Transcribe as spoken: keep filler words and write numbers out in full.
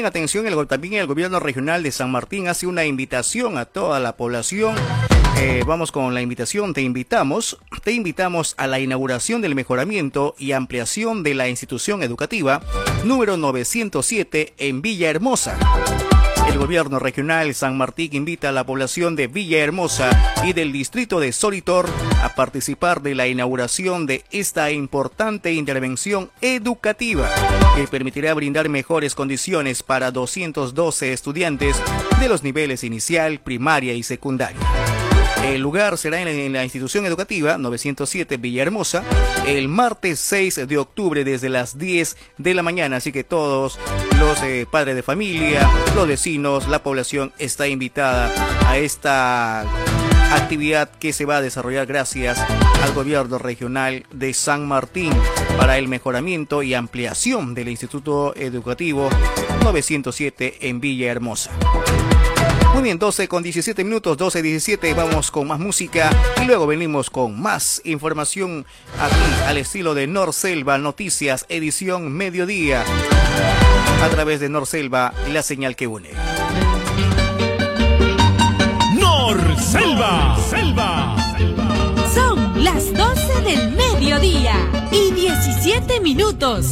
también, atención, el, también el gobierno regional de San Martín hace una invitación a toda la población. Eh, vamos con la invitación. Te invitamos, te invitamos a la inauguración del mejoramiento y ampliación de la institución educativa número novecientos siete en Villahermosa. El gobierno regional San Martín invita a la población de Villahermosa y del distrito de Solitor a participar de la inauguración de esta importante intervención educativa que permitirá brindar mejores condiciones para doscientos doce estudiantes de los niveles inicial, primaria y secundaria. El lugar será en la institución educativa novecientos siete Villahermosa el martes seis de octubre desde las diez de la mañana. Así que todos los eh, padres de familia, los vecinos, la población está invitada a esta actividad que se va a desarrollar gracias al gobierno regional de San Martín para el mejoramiento y ampliación del Instituto Educativo novecientos siete en Villahermosa. Muy bien, doce con diecisiete minutos, doce diecisiete, vamos con más música y luego venimos con más información aquí al estilo de Norselva Noticias, edición mediodía, a través de Norselva, la señal que une. Norselva, Selva. Son las doce del mediodía y diecisiete minutos.